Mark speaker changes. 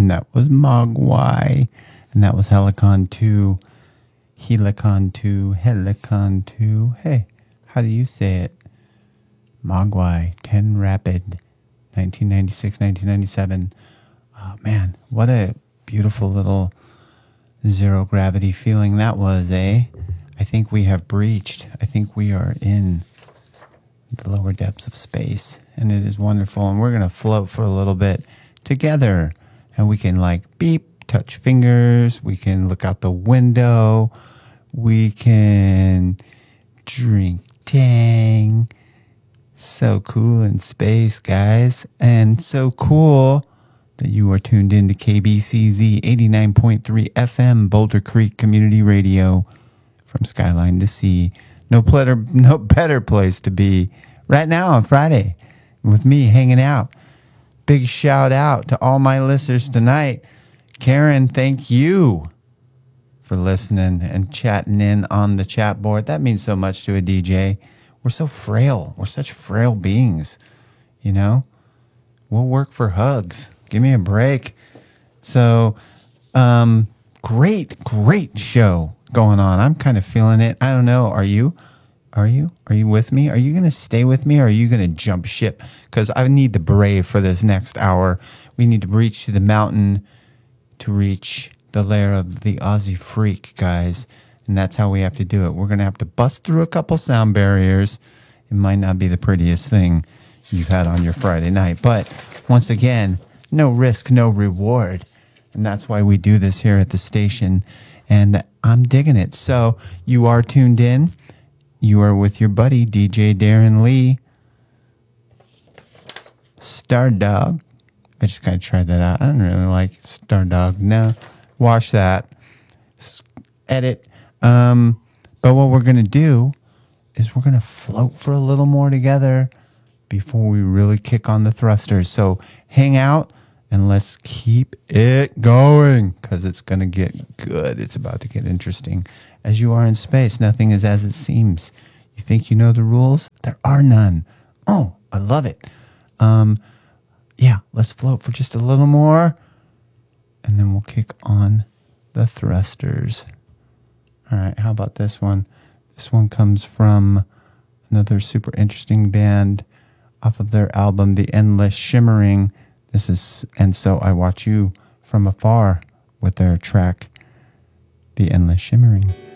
Speaker 1: And that was Mogwai. And that was Helicon 2. Helicon 2. Helicon 2. Hey, how do you say it? Mogwai. 10 Rapid. 1996, 1997. Oh, man, what a beautiful little zero gravity feeling that was, eh? I think we have breached. I think we are in the lower depths of space, and it is wonderful. And we're going to float for a little bit together, and we can like beep, touch fingers. We can look out the window. We can drink Tang. So cool in space, guys. And so cool that you are tuned in to KBCZ 89.3 FM, Boulder Creek Community Radio, from skyline to sea. No better place to be right now on Friday with me hanging out. Big shout out to all my listeners tonight. Karen, thank you for listening and chatting in on the chat board. That means so much to a DJ. We're so frail. We're such frail beings, you know? We'll work for hugs. Give me a break. So, great show going on. I'm kind of feeling it. I don't know. Are you? Are you with me? Are you going to stay with me, or are you going to jump ship? Because I need the brave for this next hour. We need to reach to the mountain to reach the lair of the Aussie freak, guys. And that's how we have to do it. We're going to have to bust through a couple sound barriers. It might not be the prettiest thing you've had on your Friday night. But once again, no risk, no reward. And that's why we do this here at the station. And I'm digging it. So you are tuned in. You are with your buddy, DJ Darren Lee. Stardog. I just kind of tried that out. I don't really like Stardog. No. Wash that. Edit. But what we're going to do is we're going to float for a little more together before we really kick on the thrusters. So hang out and let's keep it going, because it's going to get good. It's about to get interesting. As you are in space, nothing is as it seems. You think you know the rules? There are none. Oh, I love it. Yeah, let's float for just a little more, and then we'll kick on the thrusters. All right, how about this one? This one comes from another super interesting band off of their album, The Endless Shimmering. This is And So I Watch You From Afar with their track, The Endless Shimmering.